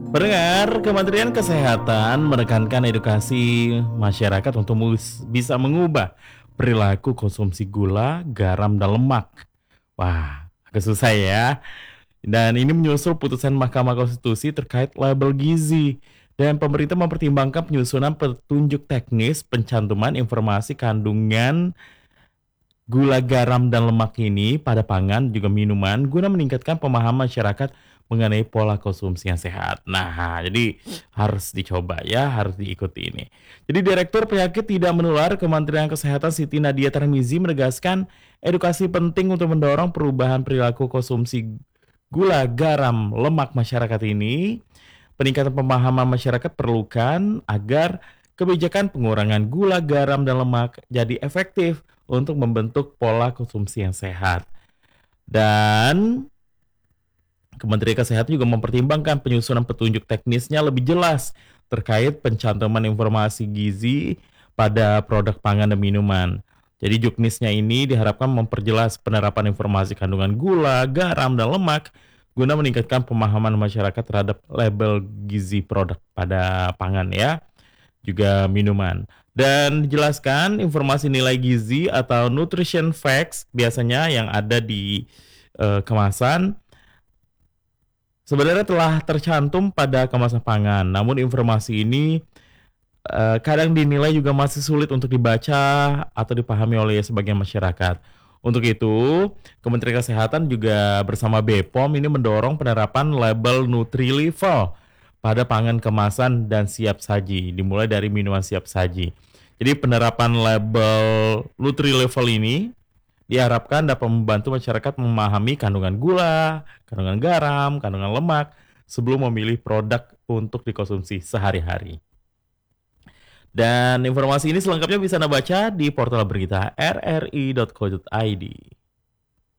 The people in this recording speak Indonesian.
Pendengar, Kementerian Kesehatan menekankan edukasi masyarakat untuk bisa mengubah perilaku konsumsi gula, garam, dan lemak. Wah, agak susah ya. Dan ini menyusul putusan Mahkamah Konstitusi terkait label gizi. Dan pemerintah mempertimbangkan penyusunan petunjuk teknis pencantuman informasi kandungan gula, garam, dan lemak ini pada pangan juga minuman guna meningkatkan pemahaman masyarakat mengenai pola konsumsi yang sehat. Nah, jadi harus dicoba ya, harus diikuti ini. Jadi Direktur Penyakit Tidak Menular Kementerian Kesehatan Siti Nadia Tarmizi menegaskan edukasi penting untuk mendorong perubahan perilaku konsumsi gula, garam, lemak masyarakat ini. Peningkatan pemahaman masyarakat perlukan agar kebijakan pengurangan gula, garam, dan lemak jadi efektif untuk membentuk pola konsumsi yang sehat. Dan Kementerian Kesehatan juga mempertimbangkan penyusunan petunjuk teknisnya lebih jelas terkait pencantuman informasi gizi pada produk pangan dan minuman. Jadi juknisnya ini diharapkan memperjelas penerapan informasi kandungan gula, garam, dan lemak guna meningkatkan pemahaman masyarakat terhadap label gizi produk pada pangan ya, juga minuman. Dan dijelaskan informasi nilai gizi atau nutrition facts biasanya yang ada di kemasan sebenarnya telah tercantum pada kemasan pangan. Namun informasi ini kadang dinilai juga masih sulit untuk dibaca atau dipahami oleh sebagian masyarakat. Untuk itu, Kementerian Kesehatan juga bersama BPOM ini mendorong penerapan label Nutri-Level pada pangan kemasan dan siap saji, dimulai dari minuman siap saji. Jadi penerapan label Nutri-Level ini diharapkan dapat membantu masyarakat memahami kandungan gula, kandungan garam, kandungan lemak sebelum memilih produk untuk dikonsumsi sehari-hari. Dan informasi ini selengkapnya bisa Anda baca di portal berita rri.co.id.